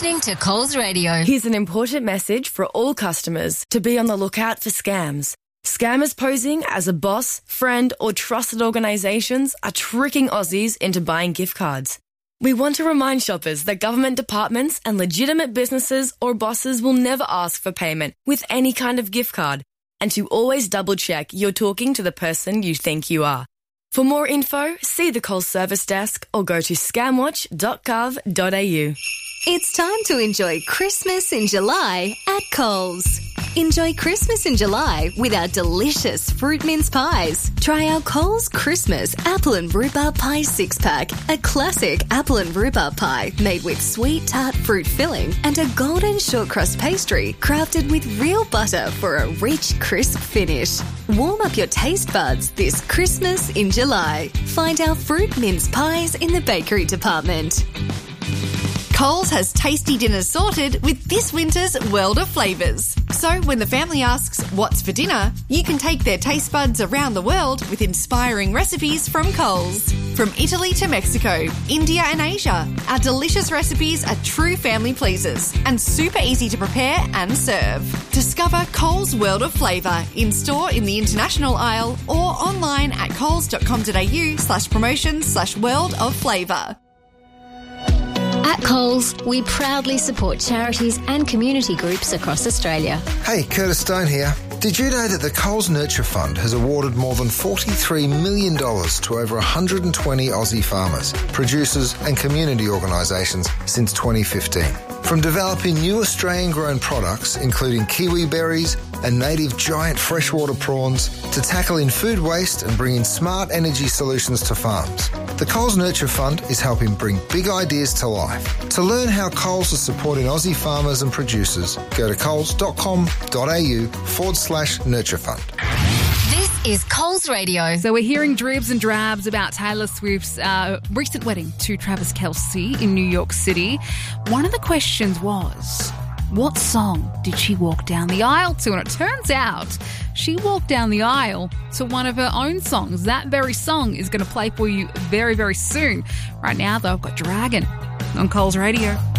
listening to Coles Radio. Here's an important message for all customers to be on the lookout for scams. Scammers posing as a boss, friend or trusted organisations are tricking Aussies into buying gift cards. We want to remind shoppers that government departments and legitimate businesses or bosses will never ask for payment with any kind of gift card, and to always double-check you're talking to the person you think you are. For more info, see the Coles Service Desk or go to scamwatch.gov.au. It's time to enjoy Christmas in July at Coles. Enjoy Christmas in July with our delicious fruit mince pies. Try our Coles Christmas apple and rhubarb pie 6-pack, a classic apple and rhubarb pie made with sweet tart fruit filling and a golden short crust pastry crafted with real butter for a rich, crisp finish. Warm up your taste buds this Christmas in July. Find our fruit mince pies in the bakery department. Coles has tasty dinners sorted with this winter's World of Flavours. So when the family asks, what's for dinner, you can take their taste buds around the world with inspiring recipes from Coles. From Italy to Mexico, India and Asia, our delicious recipes are true family pleasers and super easy to prepare and serve. Discover Coles World of Flavour in-store in the international aisle or online at coles.com.au/promotions/world of flavour. At Coles, we proudly support charities and community groups across Australia. Hey, Curtis Stone here. Did you know that the Coles Nurture Fund has awarded more than $43 million to over 120 Aussie farmers, producers and community organisations since 2015? From developing new Australian-grown products, including kiwi berries and native giant freshwater prawns, to tackling food waste and bringing smart energy solutions to farms, the Coles Nurture Fund is helping bring big ideas to life. To learn how Coles is supporting Aussie farmers and producers, go to coles.com.au/Nurture Fund. This is Coles Radio. So we're hearing dribs and drabs about Taylor Swift's recent wedding to Travis Kelce in New York City. One of the questions was, what song did she walk down the aisle to? And it turns out she walked down the aisle to one of her own songs. That very song is going to play for you very, very soon. Right now, though, I've got Dragon on Coles Radio.